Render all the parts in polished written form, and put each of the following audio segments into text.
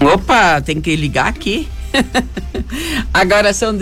Opa, tem que ligar aqui. Agora são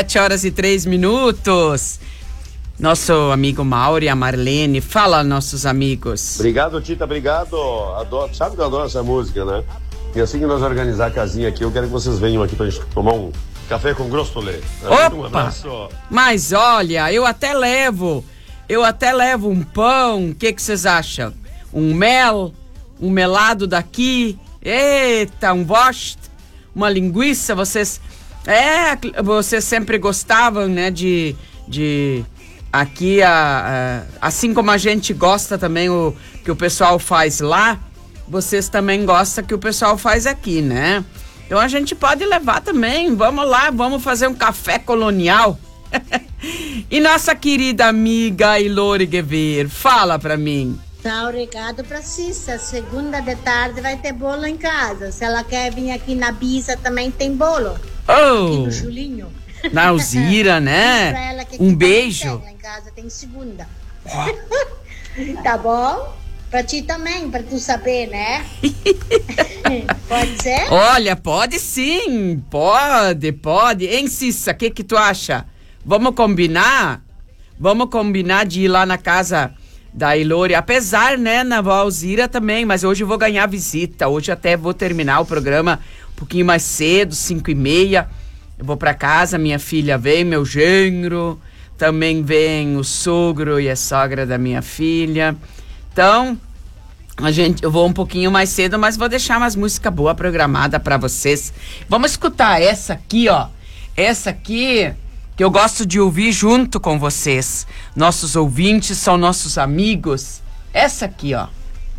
17h03. Nosso amigo Mauro e a Marlene, fala, nossos amigos. Obrigado, Tita, obrigado. Adoro, sabe que eu adoro essa música, né? E assim que nós organizar a casinha aqui, eu quero que vocês venham aqui pra gente tomar um café com grostolê. Opa! Um abraço. Mas olha, eu até levo um pão, o que vocês acham? Um melado daqui, eita, um vost, uma linguiça, vocês sempre gostavam, né, de aqui, assim como a gente gosta também o que o pessoal faz lá, vocês também gostam que o pessoal faz aqui, né? Então a gente pode levar também, vamos lá, vamos fazer um café colonial. E nossa querida amiga Ilori Guevir, fala pra mim. Tá, obrigado pra Cissa. Segunda de tarde vai ter bolo em casa. Se ela quer vir aqui na Bisa, também tem bolo. Aqui no Julinho. Na Alzira, né? Um beijo. Lá em casa tem segunda. Tá bom? Pra ti também, pra tu saber, né? Pode ser? Olha, pode sim. Pode. Hein, Cissa, o que tu acha? Vamos combinar? Vamos combinar de ir lá na casa da Ilori, apesar, né, na Vó Alzira também, mas hoje eu vou ganhar visita. Hoje até vou terminar o programa um pouquinho mais cedo, 5h30. Eu vou pra casa, minha filha vem, meu genro, também vem o sogro e a sogra da minha filha. Então, eu vou um pouquinho mais cedo, mas vou deixar umas músicas boas programadas pra vocês. Vamos escutar essa aqui, ó. Essa aqui que eu gosto de ouvir junto com vocês. Nossos ouvintes são nossos amigos. Essa aqui, ó.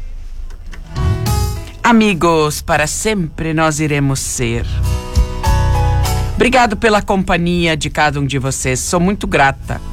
Amigos, para sempre nós iremos ser. Obrigado pela companhia de cada um de vocês. Sou muito grata.